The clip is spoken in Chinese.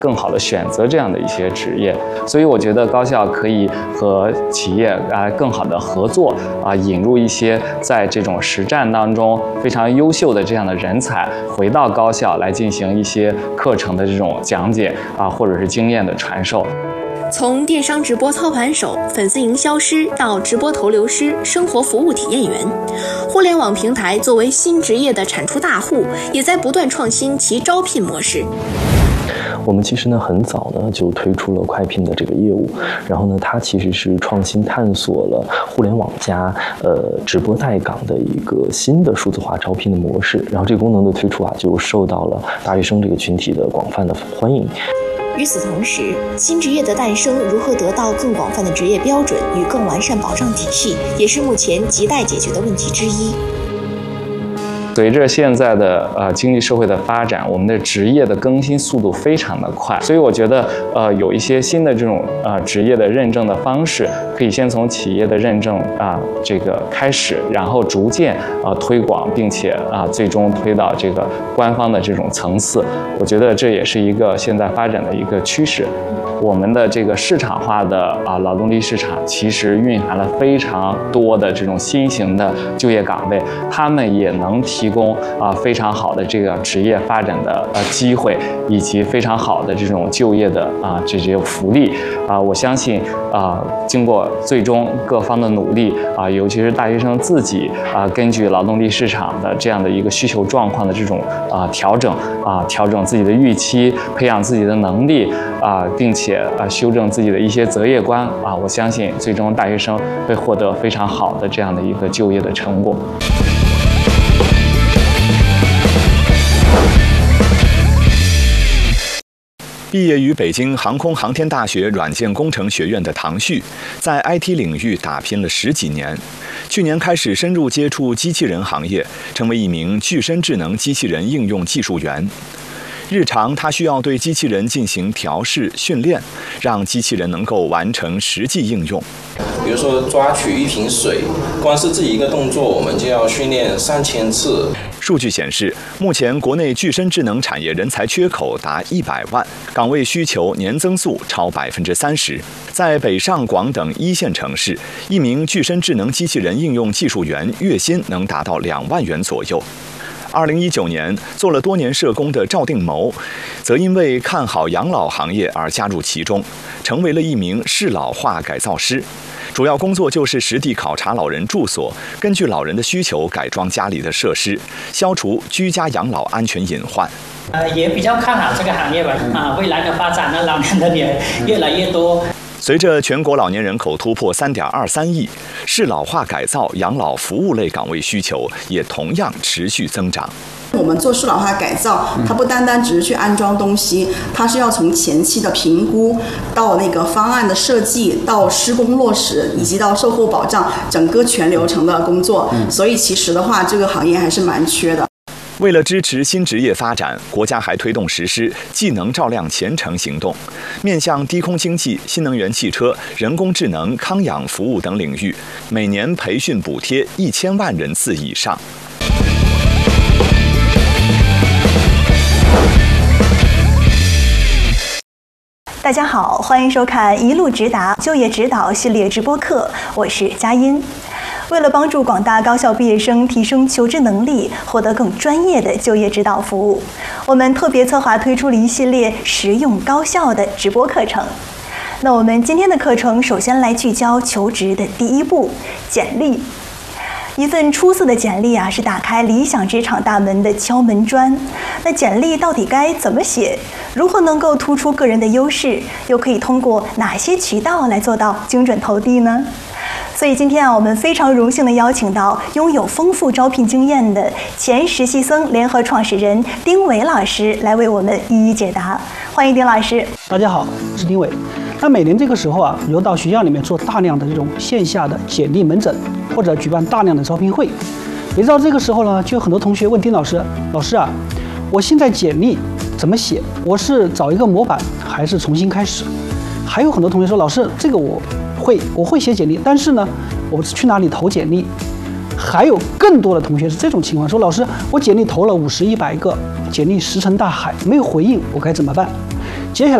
更好的选择这样的一些职业。所以我觉得高校可以和企业更好的合作引入一些在这种实战当中非常优秀的这样的人才回到高校来进行一些课程的这种讲解或者是经验的传授。 从电商直播操盘手、粉丝营销师到直播投流师、生活服务体验员，互联网平台作为新职业的产出大户，也在不断创新其招聘模式。 我们其实呢很早呢就推出了快聘的这个业务，然后呢它其实是创新探索了互联网加直播带岗的一个新的数字化招聘的模式，然后这个功能的推出就受到了大学生这个群体的广泛的欢迎。 与此同时，新职业的诞生如何得到更广泛的职业标准与更完善保障体系，也是目前亟待解决的问题之一。 随着现在的经济社会的发展，我们的职业的更新速度非常的快，所以我觉得有一些新的这种职业的认证的方式，可以先从企业的认证这个开始，然后逐渐推广，并且最终推到这个官方的这种层次。我觉得这也是一个现在发展的一个趋势。我们的这个市场化的劳动力市场其实蕴含了非常多的这种新型的就业岗位，他们也能提供非常好的这个职业发展的机会，以及非常好的这种就业的这些福利我相信经过最终各方的努力尤其是大学生自己根据劳动力市场的这样的一个需求状况的这种调整自己的预期，培养自己的能力并且修正自己的一些择业观我相信最终大学生会获得非常好的这样的一个就业的成果。 毕业于北京航空航天大学软件工程学院的唐旭，在 IT 领域打拼了10几年，去年开始深入接触机器人行业，成为一名具身智能机器人应用技术员。日常他需要对机器人进行调试训练，让机器人能够完成实际应用。 比如说抓取一瓶水，光是这一个动作我们就要训练3000次。 数据显示，目前国内具身智能产业人才缺口达100万，岗位需求年增速超30%。在北上广等1线城市，一名具身智能机器人应用技术员月薪能达到2万元左右。2019年，做了多年社工的赵定谋，则因为看好养老行业而加入其中，成为了一名适老化改造师。主要工作就是实地考察老人住所，根据老人的需求改装家里的设施，消除居家养老安全隐患。 也比较看好这个行业吧。未来的发展呢，老年人也越来越多。 随着全国老年人口突破3.23亿，适老化改造养老服务类岗位需求也同样持续增长。 我们做适老化改造，它不单单只是去安装东西，它是要从前期的评估到那个方案的设计，到施工落实，以及到售后保障，整个全流程的工作。所以其实的话，这个行业还是蛮缺的。 为了支持新职业发展，国家还推动实施技能照亮前程行动，面向低空经济、新能源汽车、人工智能、康养服务等领域，每年培训补贴1000万人次以上。 大家好，欢迎收看一路直达就业指导系列直播课，我是佳音。为了帮助广大高校毕业生提升求职能力，获得更专业的就业指导服务，我们特别策划推出了一系列实用高效的直播课程。那我们今天的课程首先来聚焦求职的第一步——简历。一份出色的简历是打开理想职场大门的敲门砖。那简历到底该怎么写？如何能够突出个人的优势？又可以通过哪些渠道来做到精准投递呢？所以今天我们非常荣幸地邀请到拥有丰富招聘经验的前实习生联合创始人丁伟老师来为我们一一解答。欢迎丁老师。 大家好，我是丁伟。那每年这个时候我又到学校里面做大量的这种线下的简历门诊，或者举办大量的招聘会。每到这个时候呢，就有很多同学问丁老师：“老师啊，我现在简历怎么写？我是找一个模板，还是重新开始？”还有很多同学说：“老师，这个我会写简历，但是呢，我去哪里投简历？”还有更多的同学是这种情况，说：“老师，我简历投了50、100个，简历石沉大海，没有回应，我该怎么办？” 接下来